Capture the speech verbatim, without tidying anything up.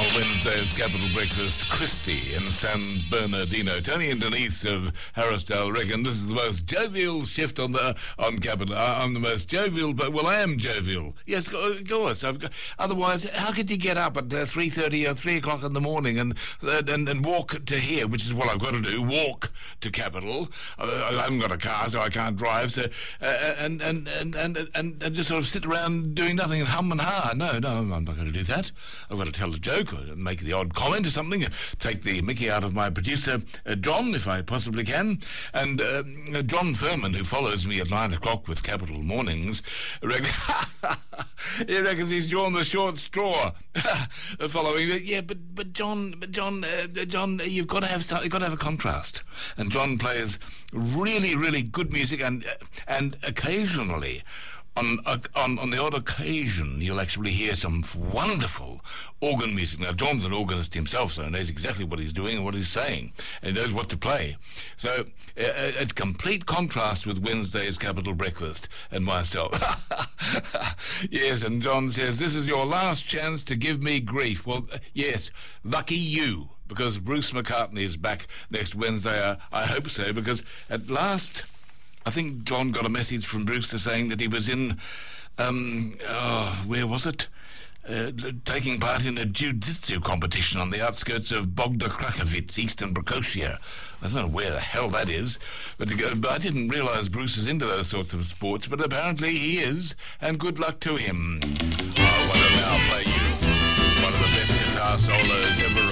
Wednesday's Capital Breakfast, Christy in San Bernardino. Tony and Denise of Harrisdale reckon this is the most jovial shift on the on Capital. Uh, I'm the most jovial, but well, I am jovial. Yes, of course. I've got, otherwise, how could you get up at uh, three thirty or three o'clock in the morning and, uh, and and walk to here, which is what I've got to do, walk to Capital. Uh, I haven't got a car, so I can't drive. So uh, and, and, and, and, and, and just sort of sit around doing nothing and hum and ha. No, no, I'm not going to do that. I've got to tell a joke or make the odd comment or something, take the mickey out of my producer, uh, John, if I possibly can. And uh, John Furman, who follows me at nine o'clock with Capital Mornings, reckon, he reckons he's drawn the short straw following. Yeah, but but John, but John, uh, John, you've got to have you've got to have a contrast. And John plays really, really good music, and uh, and occasionally. On, on on the odd occasion, you'll actually hear some wonderful organ music. Now, John's an organist himself, so he knows exactly what he's doing and what he's saying, and he knows what to play. So, uh, it's complete contrast with Wednesday's Capital Breakfast and myself. Yes, and John says, this is your last chance to give me grief. Well, uh, yes, lucky you, because Bruce McCartney is back next Wednesday. I, I hope so, because at last... I think John got a message from Brewster saying that he was in, um, oh, where was it? Uh, taking part in a jiu-jitsu competition on the outskirts of Bogda Krakovic, Eastern Brocosia. I don't know where the hell that is, but, uh, but I didn't realise Bruce was into those sorts of sports, but apparently he is, and good luck to him. I want to now play you one of the best guitar solos ever